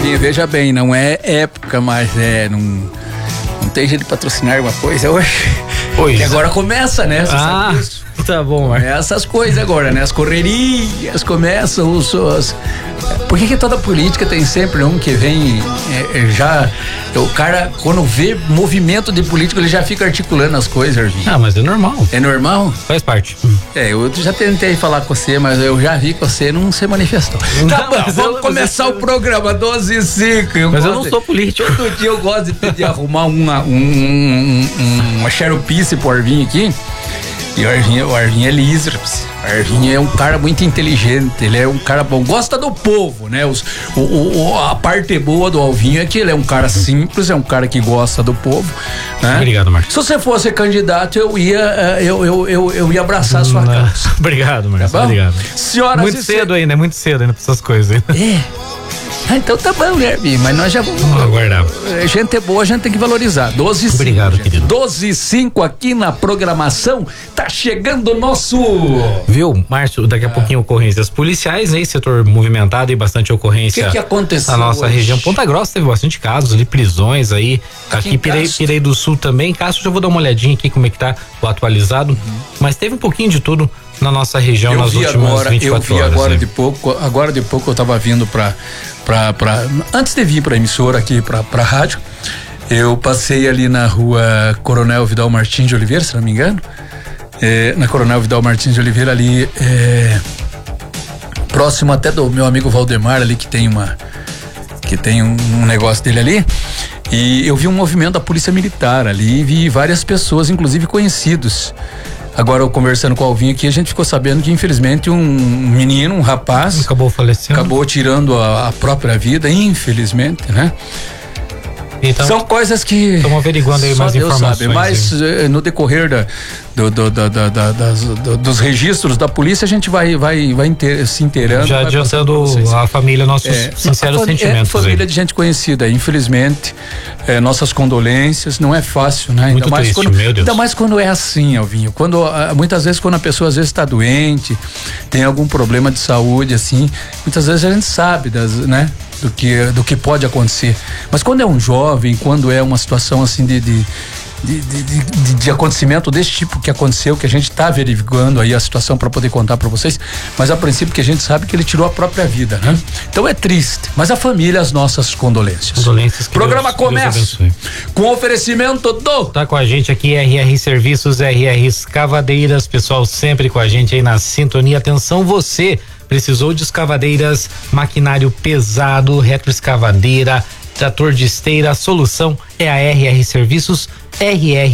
Irvinha, veja bem, não é época, mas não tem jeito de patrocinar alguma coisa hoje. E agora começa, né? Você sabe disso? Tá bom, Marcos. Essas coisas agora, né? As correrias começam, Por que toda política tem sempre um que vem o cara, quando vê movimento de político, ele já fica articulando as coisas, Irvinha. Mas é normal. É normal? Faz parte. Eu já tentei falar com você, mas eu já vi que você não se manifestou. Tá bom, vamos começar o programa 12h05. Mas eu não sou político. Todo dia eu gosto de arrumar uma xaropice pro Irvinha aqui. E o Irvinha é liso. O Irvinha é um cara muito inteligente, ele é um cara bom, gosta do povo, né? A parte boa do Alvinho é que ele é um cara simples, é um cara que gosta do povo, né? Obrigado, Marcos. Se você fosse candidato, eu ia abraçar a sua causa. Obrigado, Marcos. Tá bom? Obrigado. Senhoras muito cedo ainda pra essas coisas. Então tá bom, né, Irvinho? Mas nós já vamos aguardar. Gente é boa, a gente tem que valorizar. 12h05. Obrigado, querido. 12h05 aqui na programação. Tá chegando o nosso. Viu, Márcio? Daqui a pouquinho ocorrências policiais, aí, setor movimentado e bastante ocorrência. O que aconteceu? Na nossa hoje? região. Ponta Grossa teve bastante casos ali, prisões aí. Aqui Pirei do Sul também. Castro, já vou dar uma olhadinha aqui como é que tá o atualizado. Mas teve um pouquinho de tudo na nossa região nas últimas 24 horas. Agora de pouco eu tava vindo antes de vir pra emissora aqui, pra rádio, eu passei ali na rua Coronel Vidal Martins de Oliveira, se não me engano, na Coronel Vidal Martins de Oliveira ali, próximo até do meu amigo Valdemar ali, que tem um negócio dele ali, e eu vi um movimento da polícia militar ali, e vi várias pessoas, inclusive conhecidos. Agora, eu conversando com o Alvinho aqui, a gente ficou sabendo que, infelizmente, um rapaz acabou falecendo, acabou tirando a própria vida, infelizmente, né? Então, são coisas que estamos averiguando aí mais informações. Sabe, mas no decorrer dos registros da polícia, a gente vai se inteirando. Já adiantando a família, nossos sinceros sentimentos. Família de gente conhecida, infelizmente, nossas condolências, não é fácil, né? Muito triste, meu Deus. Ainda mais quando é assim, Alvinho. Muitas vezes, quando a pessoa às vezes está doente, tem algum problema de saúde, assim, muitas vezes a gente sabe né? Do que pode acontecer. Mas quando é um jovem, quando é uma situação assim de acontecimento desse tipo que aconteceu, que a gente está averiguando aí a situação para poder contar para vocês, mas a princípio que a gente sabe que ele tirou a própria vida, né? Então é triste, mas a família, as nossas condolências. O programa começa com oferecimento Tá com a gente aqui RR Serviços, RR Escavadeiras, pessoal sempre com a gente aí na sintonia. Atenção, você precisou de escavadeiras, maquinário pesado, retroescavadeira, trator de esteira, a solução é a RR Serviços, RR